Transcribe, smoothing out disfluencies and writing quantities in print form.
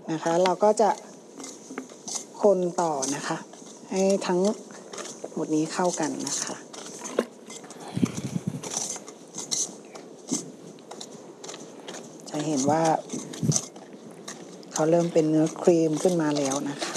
นะคะเราก็จะคนต่อนะคะให้ทั้งหมดนี้เข้ากันนะคะจะเห็นว่าเขาเริ่มเป็นเนื้อครีมขึ้นมาแล้วนะคะ